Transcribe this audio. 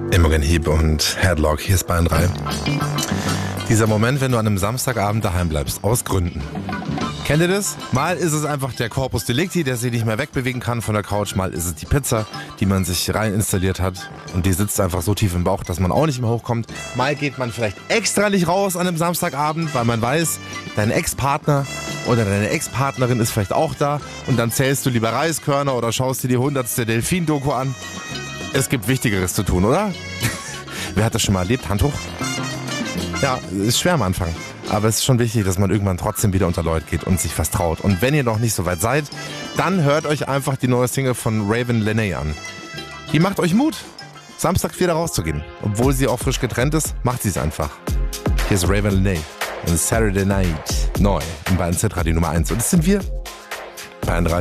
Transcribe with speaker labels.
Speaker 1: Imogen Heap und Headlock, hier ist Bayern 3. Dieser Moment, wenn du an einem Samstagabend daheim bleibst, aus Gründen. Kennt ihr das? Mal ist es einfach der Corpus Delicti, der sich nicht mehr wegbewegen kann von der Couch. Mal ist es die Pizza, die man sich rein installiert hat. Und die sitzt einfach so tief im Bauch, dass man auch nicht mehr hochkommt. Mal geht man vielleicht extra nicht raus an einem Samstagabend, weil man weiß, dein Ex-Partner oder deine Ex-Partnerin ist vielleicht auch da. Und dann zählst du lieber Reiskörner oder schaust dir die 100. Delfin-Doku an. Es gibt Wichtigeres zu tun, oder? Wer hat das schon mal erlebt? Hand hoch? Ja, ist schwer am Anfang. Aber es ist schon wichtig, dass man irgendwann trotzdem wieder unter Leute geht und sich was traut. Und wenn ihr noch nicht so weit seid, dann hört euch einfach die neue Single von Raven Lenae an. Die macht euch Mut, Samstag wieder rauszugehen. Obwohl sie auch frisch getrennt ist, macht sie es einfach. Hier ist Raven Lenae und Saturday Night neu im Bayern Z Radio Nummer 1. Und das sind wir. Bayern 3.